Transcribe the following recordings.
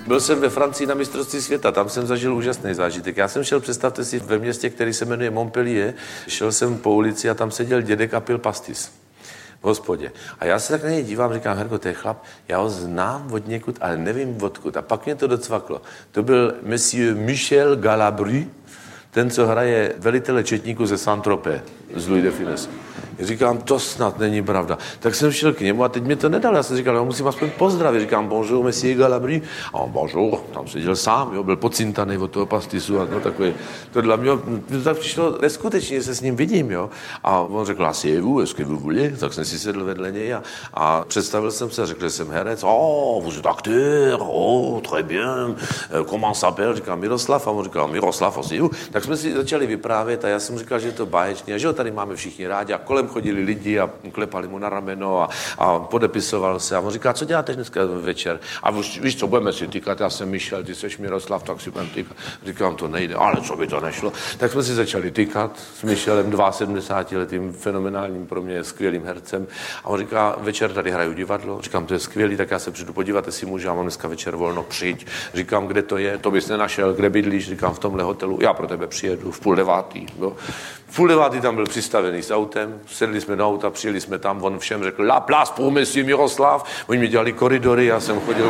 Byl jsem ve Francii na mistrovství světa, tam jsem zažil úžasný zážitek. Já jsem šel, představte si, ve městě, který se jmenuje Montpellier, šel jsem po ulici a tam seděl dědek a pil pastis v hospodě. A já se tak na něj dívám, říkám, Herko, to je chlap, já ho znám od někud, ale nevím odkud. A pak mě to docvaklo. To byl monsieur Michel Galabru, ten, co hraje velitele četníků ze Saint-Tropez, z Louis de Funès. Říkám, to snad není pravda. Tak jsem šel k němu a teď mě to nedal. Já jsem říkal, no, musím aspoň pozdravit. Říkám, bonjour, monsieur Galabru. A on, bonjour, tam seděl sám, jo, byl pocintaný od toho pastisu a to takové. To dla mě to tak přišlo neskutečně, že se s ním vidím, jo. A on řekl, asseyez-vous, est-ce que vous voulez? Tak jsem si sedl vedle něj a představil jsem se, řekl, že jsem herec. Oh, vous êtes acteur, oh, très bien. Comment s'appelle? Říkám, Miroslav. A on říkal, Miroslav, asseyez-vous. Tak jsme si začali vyprávět a já jsem říkal, že je to báječné a že ho tady máme všichni rádi a kolem chodili lidi a klepali mu na rameno a podepisoval se. A on říká, co děláte dneska večer? A víš co, budeme si týkat, já jsem Michel, ty seš Miroslav, tak si budeme týkat. Říkám, to nejde, ale co by to nešlo? Tak jsme si začali týkat s Michelem, 72letým fenomenálním, pro mě skvělým hercem. A on říká, večer tady hraju divadlo. Říkám, to je skvělý, tak já se přijdu podívat, jestli můžu, já mám dneska večer volno, přijď. Říkám, kde to je? To bys nenašel, kde bydlíš? Říkám, v tomhle hotelu. Já pro tebe přijedu v 8:30. No. V 8:30 tam byl přistavený s autem, sedli jsme do auta, přijeli jsme tam, on všem řekl, la place pour monsieur Miroslav. Oni mi dělali koridory, já jsem chodil,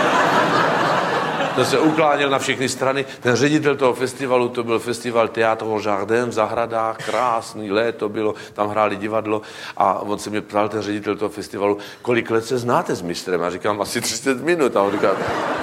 to se ukláněl na všechny strany. Ten ředitel toho festivalu, to byl festival Théâtre Jardin v zahradách, krásný léto bylo, tam hráli divadlo a on se mě ptal, ten ředitel toho festivalu, kolik let se znáte s mistrem? A říkám, asi 30 minut. A on říká,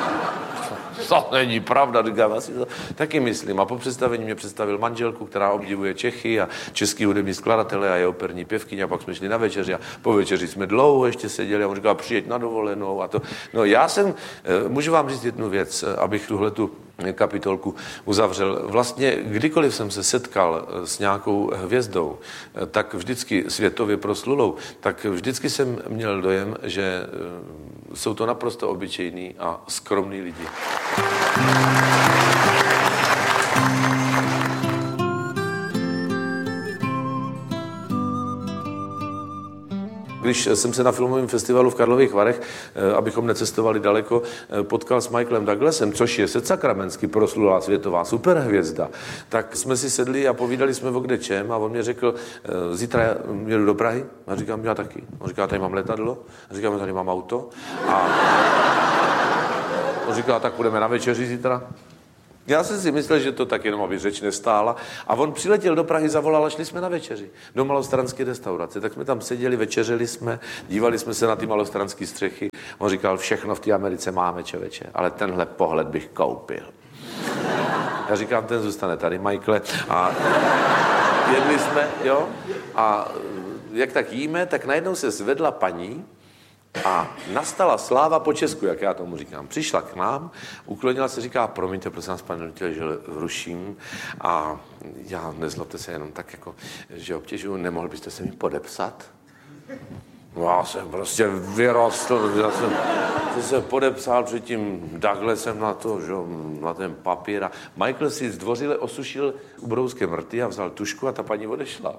to není pravda, říkám, asi to taky myslím. A po představení mě představil manželku, která obdivuje Čechy a český hudební skladatele a je operní pěvkyně. A pak jsme šli na večeři a po večeři jsme dlouho ještě seděli a on říkal, přijeď na dovolenou a to. No já jsem, můžu vám říct jednu věc, abych tuhletu kapitolku uzavřel. Vlastně kdykoliv jsem se setkal s nějakou hvězdou, tak vždycky světově proslulou, tak vždycky jsem měl dojem, že jsou to naprosto obyčejní a skromní lidi. Když jsem se na filmovém festivalu v Karlových Varech, abychom necestovali daleko, potkal s Michaelem Douglasem, což je Sacramensky proslulá světová superhvězda, tak jsme si sedli a povídali jsme o kde čem a on mě řekl, zítra jedu do Prahy. A říkám, já taky. On říká, tady mám letadlo. A říkám, tady mám auto. A on říká, tak půjdeme na večeři zítra. Já jsem si myslel, že to tak jenom, aby řeč nestála. A on přiletěl do Prahy, zavolal a šli jsme na večeři. Do malostranské restaurace. Tak jsme tam seděli, večeřili jsme, dívali jsme se na ty malostranské střechy. On říkal, všechno v té Americe máme, čověče, ale tenhle pohled bych koupil. Já říkám, ten zůstane tady, Michaele. A jedli jsme, jo. A jak tak jíme, tak najednou se zvedla paní, a nastala sláva po Česku, jak já tomu říkám. Přišla k nám, uklonila se, říká, promiňte, prosím vás, pane Nutil, že ruším. A já, nezlobte se, jenom tak, jako, že obtěžuju, nemohl byste se mi podepsat? Já jsem prostě vyrostl, já jsem se podepsal předtím Douglasem na to, že, na ten papír. A Michael si zdvořile osušil ubrouskem rty a vzal tušku a ta paní odešla.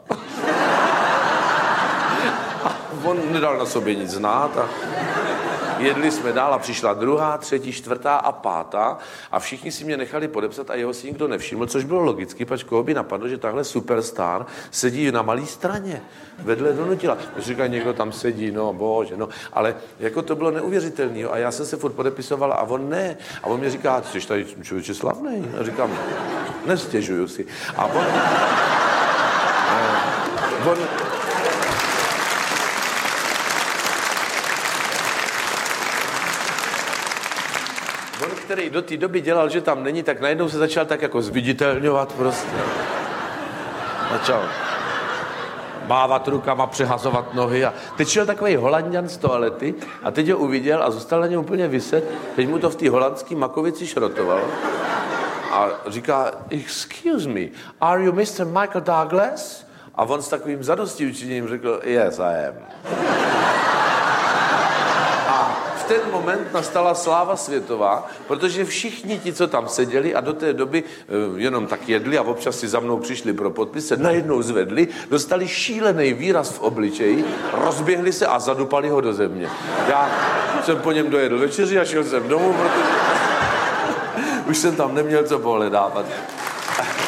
On nedal na sobě nic znát a jedli jsme dál a přišla druhá, třetí, čtvrtá a pátá a všichni si mě nechali podepsat a jeho si nikdo nevšiml, což bylo logicky, pač koho by napadlo, že tahle superstar sedí na malý straně, vedle Donutila. Když říká, někdo tam sedí, no bože, no, ale jako to bylo neuvěřitelný a já jsem se furt podepisoval a on ne. A on mě říká, ty jsi tady člověče slavnej. A říkám, nestěžuju si. A on který do té doby dělal, že tam není, tak najednou se začal tak jako zviditelňovat prostě. Začal mávat rukama, přehazovat nohy a teď šel takovej Holanďan z toalety a teď ho uviděl a zůstal na něm úplně viset. Teď mu to v té holandské makovici šrotoval a říká, excuse me, are you Mr. Michael Douglas? A on s takovým zadostiučiněním řekl, yes, I am. V ten moment nastala sláva světová, protože všichni ti, co tam seděli a do té doby jenom tak jedli a občas si za mnou přišli pro podpis, se najednou zvedli, dostali šílený výraz v obličeji, rozběhli se a zadupali ho do země. Já jsem po něm dojedl večeři a šel jsem domů, protože už jsem tam neměl co pohledávat.